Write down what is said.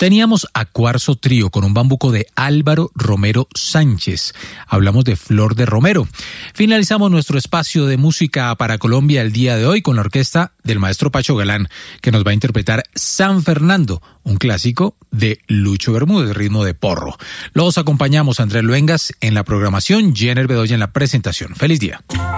Teníamos a Cuarzo Trío con un bambuco de Álvaro Romero Sánchez. Hablamos de Flor de Romero. Finalizamos nuestro espacio de música para Colombia el día de hoy con la orquesta del maestro Pacho Galán, que nos va a interpretar San Fernando, un clásico de Lucho Bermúdez, ritmo de porro. Los acompañamos Andrés Luengas en la programación, Jenner Bedoya en la presentación. ¡Feliz día!